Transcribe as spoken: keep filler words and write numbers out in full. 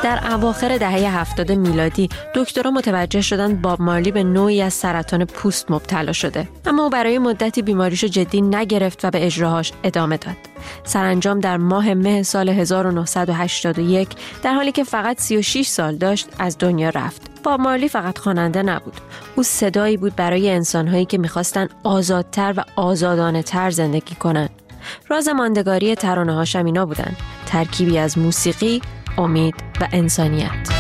در اواخر دهه هفتاد میلادی دکترها متوجه شدند باب مارلی به نوعی از سرطان پوست مبتلا شده، اما او برای مدتی بیماریشو جدی نگرفت و به اجراهاش ادامه داد. سرانجام در ماه مه سال هزار و نهصد و هشتاد و یک در حالی که فقط سی و شش سال داشت از دنیا رفت. باب مارلی فقط خواننده نبود، او صدایی بود برای انسان‌هایی که می‌خواستن آزادتر و آزادانه‌تر زندگی کنن. راز ماندگاری ترانه‌هاش هم اینا بودن: ترکیبی از موسیقی، امید و انسانیت.